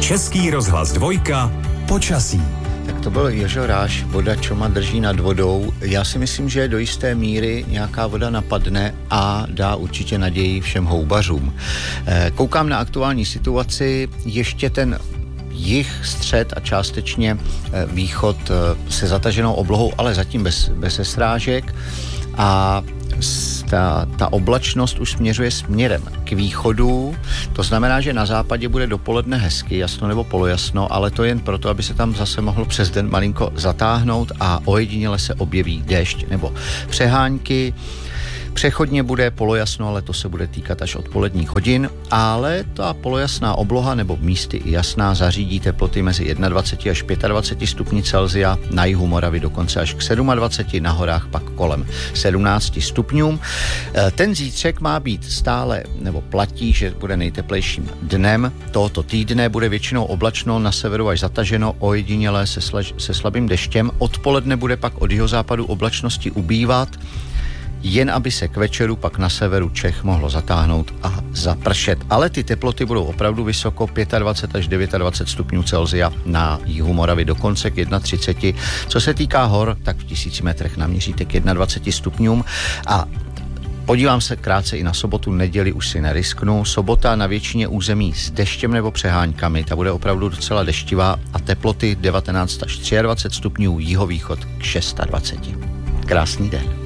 Český rozhlas 2, počasí. Tak to byl Jožo Ráš, voda čoma drží nad vodou. Já si myslím, že do jisté míry nějaká voda napadne a dá určitě naději všem houbařům. Koukám na aktuální situaci, ještě ten jih, střed a částečně východ se zataženou oblohou, ale zatím bez srážek a ta oblačnost už směřuje směrem k východu, to znamená, že na západě bude dopoledne hezky, jasno nebo polojasno, ale to jen proto, aby se tam zase mohlo přes den malinko zatáhnout a ojediněle se objeví déšť nebo přehánky. Přechodně bude polojasno, ale to se bude týkat až odpoledních hodin, ale ta polojasná obloha nebo místy i jasná zařídí teploty mezi 21 až 25 stupni Celsia, na jihu Moravy dokonce až k 27, na horách pak kolem 17 stupňů. Ten zítřek má být stále, nebo platí, že bude nejteplejším dnem tohoto týdne, bude většinou oblačno, na severu až zataženo, ojedinělé se slabým deštěm. Odpoledne bude pak od jihozápadu oblačnosti ubývat, jen aby se k večeru pak na severu Čech mohlo zatáhnout a zapršet. Ale ty teploty budou opravdu vysoko, 25 až 29 stupňů Celsia, na jihu Moravy dokonce k 31. Co se týká hor, tak v 1000 metrech naměříte k 21 stupňům a podívám se krátce i na sobotu, neděli už si nerisknu. Sobota na většině území s deštěm nebo přeháňkami, ta bude opravdu docela deštivá a teploty 19 až 23 stupňů, jihovýchod k 26. Krásný den.